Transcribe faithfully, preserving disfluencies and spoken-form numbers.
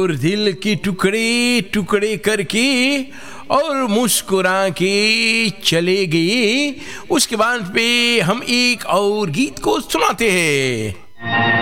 और दिल की टुकड़े टुकड़े करके और मुस्कुरा के चले गए। उसके बाद पे हम एक और गीत को सुनाते हैं।